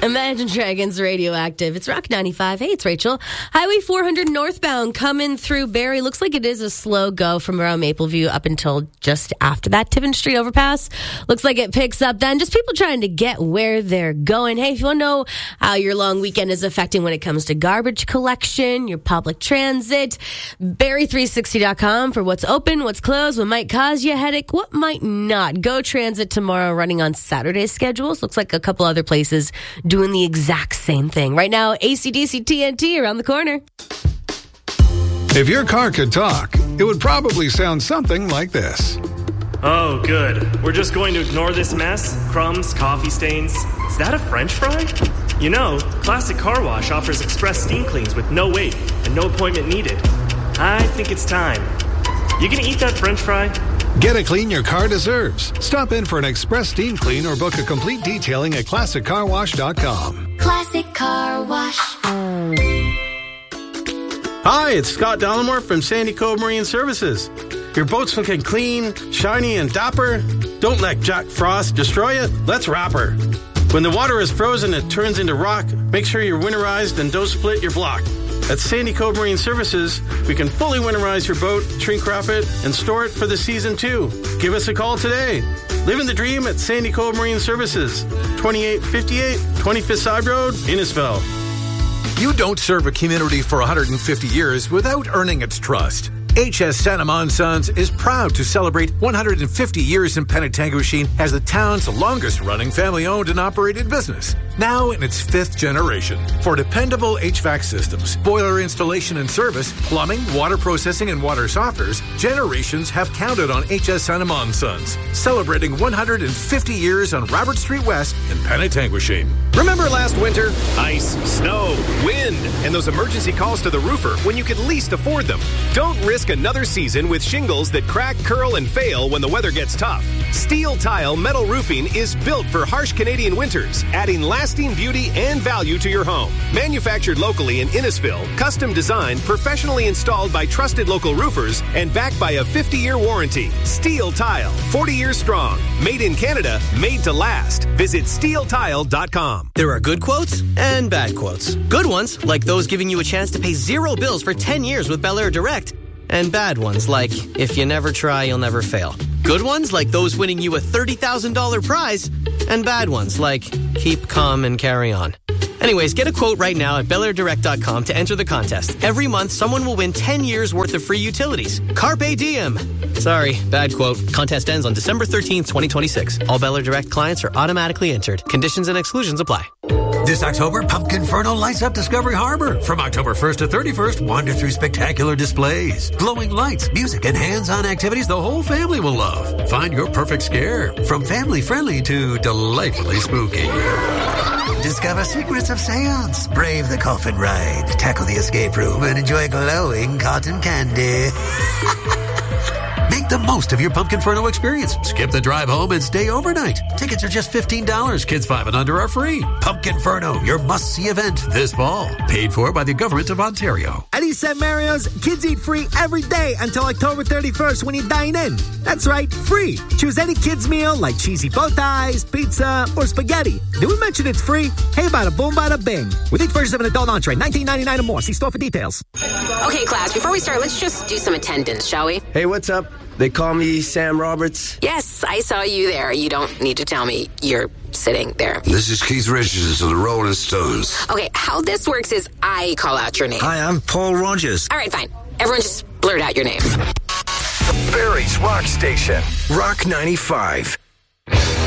Imagine Dragons Radioactive. It's Rock 95. Hey, it's Rachel. Highway 400 northbound coming through Barrie. Looks like it is a slow go from around Mapleview up until just after that Tiffin Street overpass. Looks like it picks up then. Just people trying to get where they're going. Hey, if you want to know how your long weekend is affecting when it comes to garbage collection, your public transit, Barrie360.com for what's open, what's closed, what might cause you a headache, what might not. Go Transit tomorrow running on Saturday schedules. Looks like a couple other places doing the exact same thing. Right now, AC/DC TNT around the corner. If your car could talk, it would probably sound something like this. Oh, good. We're just going to ignore this mess? Crumbs, coffee stains. Is that a French fry? You know, Classic Car Wash offers express steam cleans with no wait and no appointment needed. I think it's time. You gonna eat that French fry? Get a clean your car deserves. Stop in for an express steam clean or book a complete detailing at ClassicCarWash.com. Classic Car Wash. Hi, it's Scott Dollimore from Sandy Cove Marine Services. Your boat's looking clean, shiny, and dapper? Don't let Jack Frost destroy it. Let's wrap her. When the water is frozen, it turns into rock. Make sure you're winterized and don't split your block. At Sandy Cove Marine Services, we can fully winterize your boat, shrink wrap it, and store it for the season too. Give us a call today. Living the dream at Sandy Cove Marine Services, 2858 25th Side Road, Innisfil. You don't serve a community for 150 years without earning its trust. HS Sanamon Sons is proud to celebrate 150 years in Penetanguishene as the town's longest-running family-owned and operated business, now in its 5th generation. For dependable HVAC systems, boiler installation and service, plumbing, water processing, and water softeners, generations have counted on HS Sanamon Sons, celebrating 150 years on Robert Street West in Penetanguishene. Remember last winter? Ice, snow, wind, and those emergency calls to the roofer when you could least afford them. Don't risk another season with shingles that crack, curl, and fail when the weather gets tough. Steel Tile Metal Roofing is built for harsh Canadian winters, adding lasting beauty and value to your home. Manufactured locally in Innisfil, custom designed, professionally installed by trusted local roofers, and backed by a 50-year warranty. Steel Tile, 40 years strong. Made in Canada, made to last. Visit SteelTile.com. There are good quotes and bad quotes. Good ones, like those giving you a chance to pay 0 bills for 10 years with Bel Air Direct. And bad ones, like, if you never try, you'll never fail. Good ones, like those winning you a $30,000 prize. And bad ones, like, keep calm and carry on. Anyways, get a quote right now at BelAirDirect.com to enter the contest. Every month, someone will win 10 years worth of free utilities. Carpe diem. Sorry, bad quote. Contest ends on December 13th, 2026. All Bel Air Direct clients are automatically entered. Conditions and exclusions apply. This October, Pumpkinferno lights up Discovery Harbor. From October 1st to 31st, wander through spectacular displays, glowing lights, music, and hands-on activities the whole family will love. Find your perfect scare, from family-friendly to delightfully spooky. Discover secrets of seance, brave the coffin ride, tackle the escape room, and enjoy glowing cotton candy. Make the most of your Pumpkinferno experience. Skip the drive home and stay overnight. Tickets are just $15. Kids 5 and under are free. Pumpkinferno, your must-see event this fall. Paid for by the Government of Ontario. At East St. Mario's, kids eat free every day until October 31st when you dine in. That's right, free. Choose any kids' meal like cheesy bow ties, pizza, or spaghetti. Did we mention it's free? Hey, bada boom, bada bing. With each purchase of an adult entree, $19.99 or more. See store for details. Okay, class, before we start, let's just do some attendance, shall we? Hey, what's up? They call me Sam Roberts. Yes, I saw you there. You don't need to tell me you're sitting there. This is Keith Richards of the Rolling Stones. Okay, how this works is I call out your name. Hi, I'm Paul Rogers. All right, fine. Everyone just blurt out your name. Barrie's Rock Station. Rock 95.